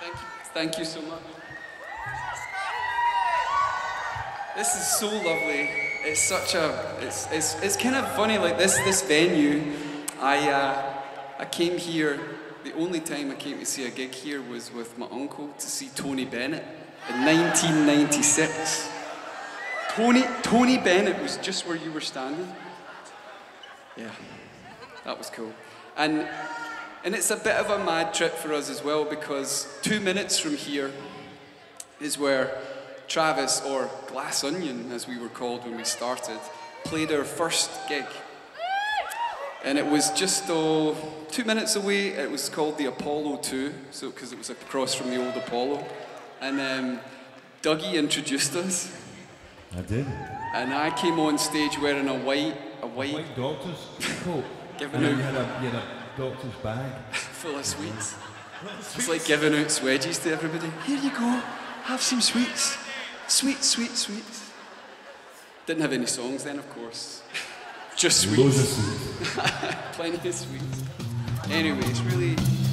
Thank you so much. This is so lovely. It's such a, it's kind of funny, like this venue. I came here, the only time I came to see a gig here was with my uncle to see Tony Bennett in 1996. Tony Bennett was just where you were standing. Yeah, that was cool. And it's a bit of a mad trip for us as well, because 2 minutes from here is where Travis, or Glass Onion as we were called when we started, played our first gig. And it was just 2 minutes away. It was called the Apollo 2, so because it was across from the old Apollo. And Dougie introduced us. I did. And I came on stage wearing a white doctor's coat. Giving and out, you had a doctor's bag full of sweets. It's like giving out swedgies to everybody. Here you go, have some sweets. Sweets, sweets, sweets. Didn't have any songs then, of course. Just sweets. Loads of sweets. Plenty of sweets. Anyway, it's really